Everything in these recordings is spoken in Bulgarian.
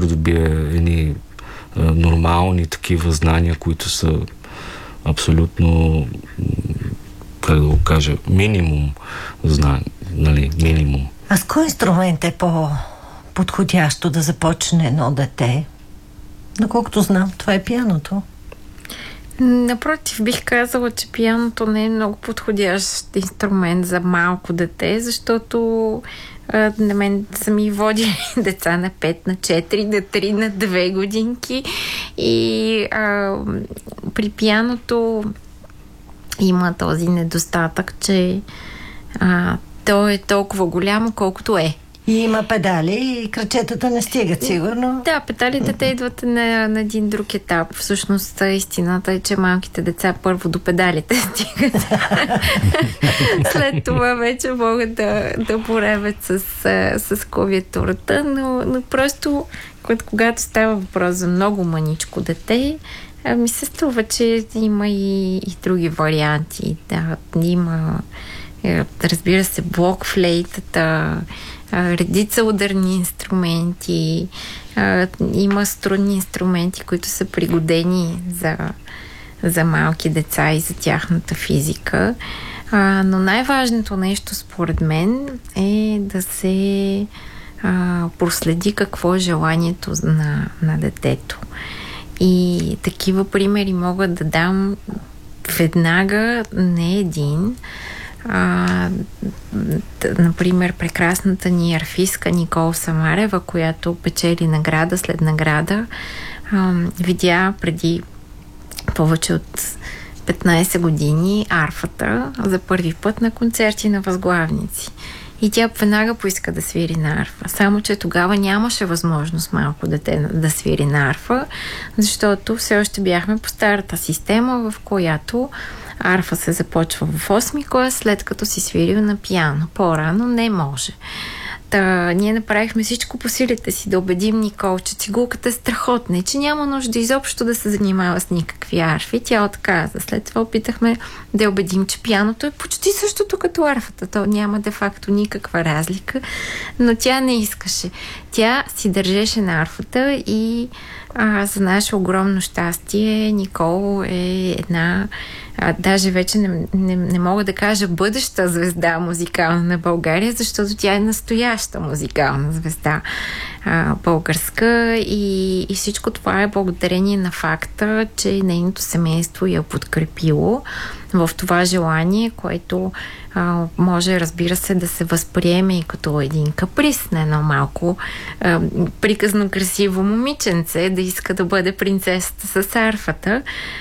придобие едни нормални такива знания, които са абсолютно, как да го кажа, минимум знания, нали, минимум. А с кой инструмент е по-подходящо да започне едно дете? Доколкото знам, това е пианото. Напротив, бих казала, че пианото не е много подходящ инструмент за малко дете, защото на мен са ми водили деца на 5, на 4, на 3, на 2 годинки и при пианото има този недостатък, че то е толкова голямо, колкото е. И има педали и крачетата не стигат, сигурно. Да, педалите те идват на един друг етап. Всъщност истината е, че малките деца първо до педалите стигат. След това вече могат да боравят с клавиатурата, но просто когато става въпрос за много мъничко дете, ми се струва, че има и други варианти. Да, има, разбира се, блокфлейтата, редица ударни инструменти, има струнни инструменти, които са пригодени за малки деца и за тяхната физика. Но най-важното нещо според мен е да се проследи какво е желанието на детето. И такива примери мога да дам веднага, не един. Например, прекрасната ни арфистка Никола Самарева, която печели награда след награда, видя преди повече от 15 години арфата за първи път на концерти на възглавници. И тя веднага поиска да свири на арфа. Само че тогава нямаше възможност малко дете да свири на арфа, защото все още бяхме по старата система, в която арфа се започва в 8-ми клас, след като си свирил на пиано. По-рано не може. Ние направихме всичко по силите си да убедим Никол, че цигулката е страхотна и че няма нужда изобщо да се занимава с никакви арфи. Тя отказа. След това опитахме да я убедим, че пианото е почти същото като арфата. То няма де-факто никаква разлика, но тя не искаше. Тя си държеше на арфата и за наше огромно щастие Никол е една даже вече не мога да кажа бъдеща звезда музикална на България, защото тя е настояща музикална звезда българска и всичко това е благодарение на факта, че нейното семейство я подкрепило в това желание, което може, разбира се, да се възприеме и като един каприз на едно малко приказно красиво момиченце, да иска да бъде принцесата с арфата,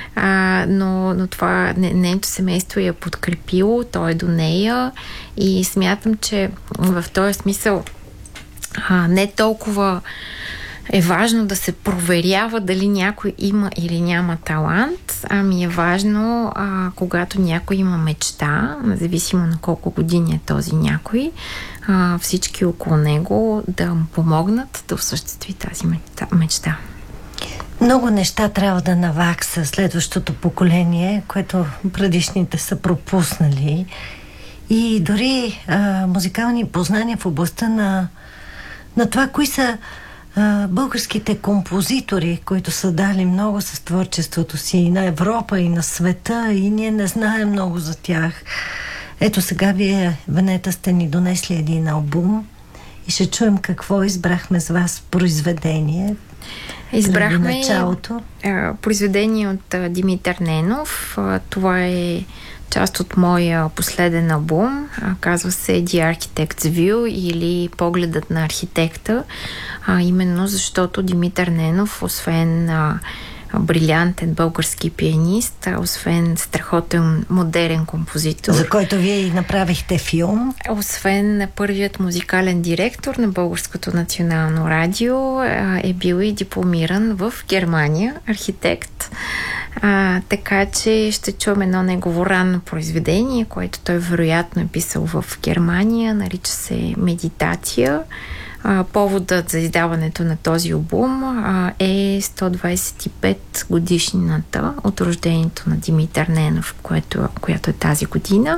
но това нейното семейство я подкрепило, той е до нея и смятам, че в този смисъл не толкова е важно да се проверява дали някой има или няма талант, ами е важно, когато някой има мечта, независимо на колко години е този някой, всички около него да му помогнат да осъществи тази мечта. Много неща трябва да навакса следващото поколение, което предишните са пропуснали. И дори музикални познания в областта на това, кои са българските композитори, които са дали много с творчеството си и на Европа, и на света, и ние не знаем много за тях. Ето сега вие, Венета, сте ни донесли един албум и ще чуем какво избрахме с вас произведение. Избрахме произведение от Димитър Ненов. Това е част от моя последен албум. Казва се The Architect's View или Погледът на архитекта. Именно защото Димитър Ненов, освен брилянтен български пианист, освен страхотен модерен композитор, за който вие и направихте филм, освен първият музикален директор на Българското национално радио, е бил и дипломиран в Германия архитект. Така че ще чуем едно негово ранно произведение, което той вероятно е писал в Германия, нарича се Медитация. Поводът за издаването на този албум е 125 годишнината от рождението на Димитър Ненов, която е тази година.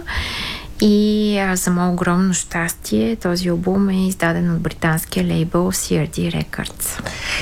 И за мое огромно щастие този албум е издаден от британския лейбъл CRD Records.